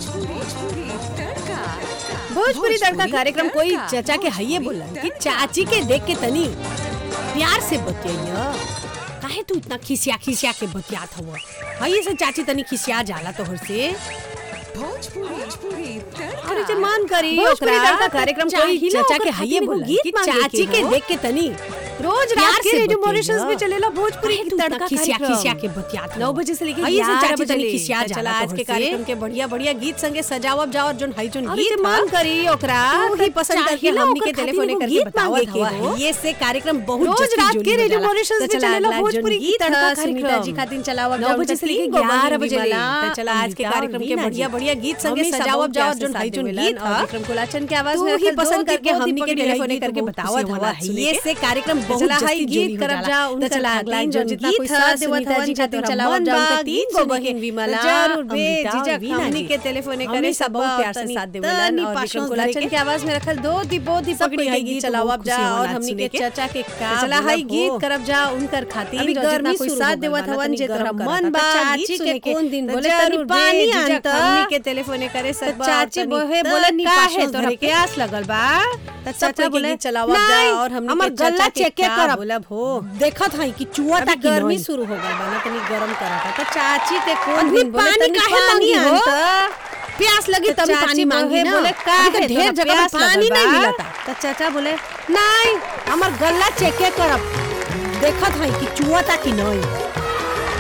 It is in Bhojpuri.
भोजपुरी तड़का कार्यक्रम कोई चचा के हइये बोलन कि चाची के देख के तनी प्यार से बतिया। काहे तू इतना खिसिया खिसिया के बतियात हव? हइये से चाची तनी खिसिया जाला तोहर से। अरे जे मान करी भोजपुरी तड़का कार्यक्रम कोई चचा के हइये बोलन कि चाची के देख के तनी रोज रात के रेडियो मॉरिशस में चलेला भोजपुरी तड़का खिसिया खिसिया के बतियात 9 बजे से लेके 11 बजे तक खिसिया जाला। आज के कार्यक्रम के बढ़िया बढ़िया गीत संगे सजावब जाओ जोन हई जोन गीत मान करी ओकरा ही पसंद करके हमनी के टेलीफोन करके बतावत हवा। ये से कार्यक्रम बहुत रोज रात के रेडियो मॉरिशस में चलेला भोजपुरी तड़का सुनीता जी खातिर चलावब 9 बजे से लेके 11 बजे तक चला। आज के कार्यक्रम के बढ़िया बढ़िया गीत संगे सजावब जाओ जोन हई जोन गीत विक्रम कोलाचन के आवाज में ही पसंद करके हमनी के टेलीफोन करके बतावत हवा। ये से कार्यक्रम चला हई गीत करब जा उनका चला अगला जो जितना कोई साथ देवत हवन जी खातिर चलावत जा उनका 3 गो बहिन विमला जरूर बे जीजा हमनी के टेलीफोन करे सब बहुत प्यार से साथ देवलन। और विक्रम कोलाचन के आवाज में रखल दो दीपो पकड़ी हई गीत चलावब जा और हमनी के चाचा के का चला हई गीत करब जा उनकर खातिर जो जितना कोई साथ देवत हवन जे तोरा मन बा चाची के कौन दिन बोले तनी पानी आंत हमनी के टेलीफोन करे सब चाची बोहे बोले का है तोरा प्यास लगल बा त चाचा बोले चलावब जा और हमनी के गला चेक करब बोलब हो देखत हई कि चुआ तक गर्मी शुरू हो गइल बा तनी गरम करत त चाची के कौन दिन बोले तनी पानी आंत प्यास लगी तब पानी मांगे बोले का है ढेर जगह पानी नहीं मिलता त चाचा बोले नहीं हमर गला चेक करब देखत हई कि चुआ तक नहीं।